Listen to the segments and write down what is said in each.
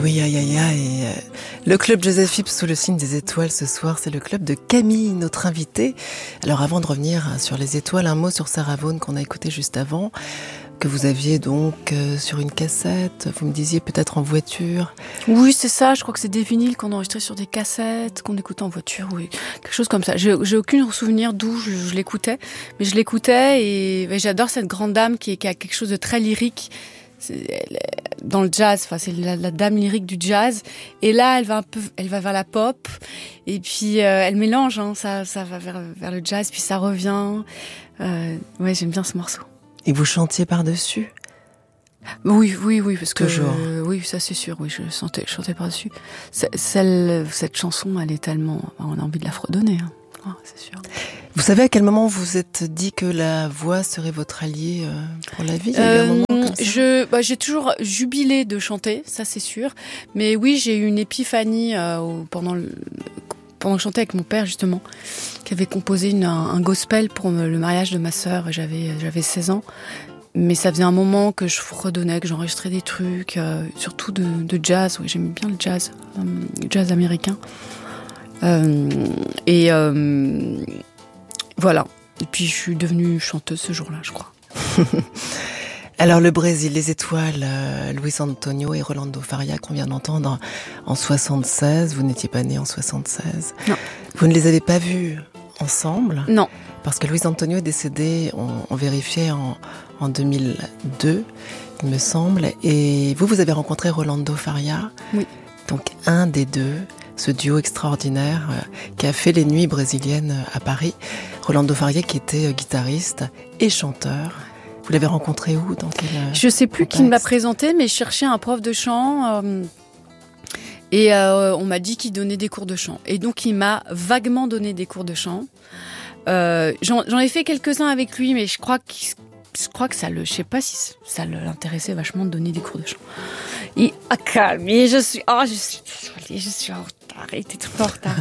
Oui, aïe, aïe, aïe. Le club Joseph Phipps sous le signe des étoiles ce soir, c'est le club de Camille, notre invitée. Alors avant de revenir sur les étoiles, un mot sur Sarah Vaughan qu'on a écouté juste avant, que vous aviez donc sur une cassette, vous me disiez peut-être en voiture. Oui, c'est ça, je crois que c'est des vinyles qu'on enregistrait sur des cassettes, qu'on écoutait en voiture, oui, quelque chose comme ça. J'ai aucun souvenir d'où je l'écoutais, mais je l'écoutais et j'adore cette grande dame qui a quelque chose de très lyrique. Dans le jazz, enfin c'est la dame lyrique du jazz, et là elle va vers la pop, et puis elle mélange, ça va vers le jazz, puis ça revient. Ouais, j'aime bien ce morceau. Et vous chantiez par-dessus? Oui, parce que toujours. Oui, ça c'est sûr. Oui, je chantais par-dessus. Cette chanson, elle est tellement, on a envie de la fredonner. C'est sûr. Vous savez à quel moment vous vous êtes dit que la voix serait votre allié pour la vie? Il y a eu un moment comme ça. J'ai toujours jubilé de chanter, ça c'est sûr. Mais oui, j'ai eu une épiphanie pendant que je chantais avec mon père justement, qui avait composé un gospel pour le mariage de ma sœur. J'avais 16 ans. Mais ça faisait un moment que je fredonnais, que j'enregistrais des trucs, surtout de jazz. Oui, j'aimais bien le jazz américain. Voilà. Et puis je suis devenue chanteuse ce jour-là, je crois. Alors le Brésil, les étoiles, Luis Antonio et Rolando Faria qu'on vient d'entendre en 76. Vous n'étiez pas née en 76. Non. Vous ne les avez pas vus ensemble? Non. Parce que Luis Antonio est décédé, on vérifiait en 2002, il me semble. Et vous avez rencontré Rolando Faria. Oui. Donc un des deux, ce duo extraordinaire qui a fait les nuits brésiliennes à Paris. Rolando Faria qui était guitariste et chanteur. Vous l'avez rencontré où? Dans quel Je sais plus contexte? qui me l'a présenté, mais je cherchais un prof de chant et on m'a dit qu'il donnait des cours de chant. Et donc il m'a vaguement donné des cours de chant. J'en ai fait quelques-uns avec lui, mais je crois que je sais pas si ça l'intéressait vachement de donner des cours de chant. Et calme, je suis désolée, je suis en retard, il était trop en retard.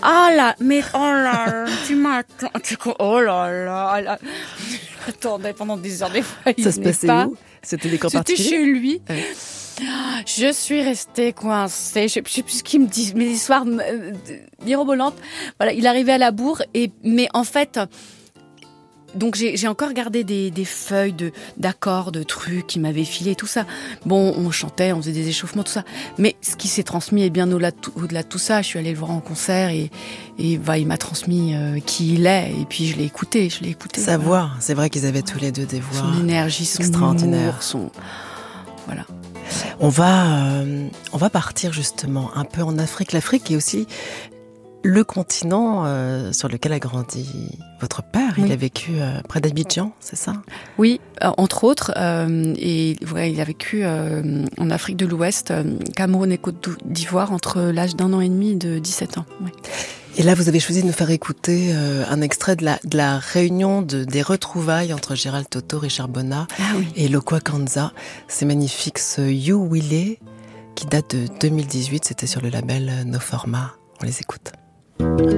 Tu m'attends, oh là là, j'attendais pendant des heures, des fois, Ça se passait où? C'était des cours particuliers? C'était chez lui. Ouais. Je suis restée coincée, je sais plus ce qu'il me dit, mes histoires mirobolantes. Voilà, il arrivait à la bourre, mais en fait, donc j'ai encore gardé des feuilles d'accords, de trucs qu'il m'avait filé, tout ça. Bon, on chantait, on faisait des échauffements, tout ça. Mais ce qui s'est transmis est bien au-delà de tout ça. Je suis allée le voir en concert et il m'a transmis qui il est. Et puis je l'ai écouté. Sa voix, c'est vrai qu'ils avaient tous les deux des voix son énergie, son extraordinaire. humour, voilà. On va partir justement un peu en Afrique. L'Afrique est aussi le continent sur lequel a grandi votre père. Oui. Il a vécu près d'Abidjan, c'est ça? Oui, entre autres. Et ouais, il a vécu en Afrique de l'Ouest, Cameroun et Côte d'Ivoire, entre l'âge d'1 an et demi et de 17 ans. Oui. Et là, vous avez choisi de nous faire écouter un extrait de la réunion des retrouvailles entre Gérald Toto, Richard Bonnat et Lokwa Kanza. C'est magnifique, ce You Willy, qui date de 2018. C'était sur le label No Format. On les écoute.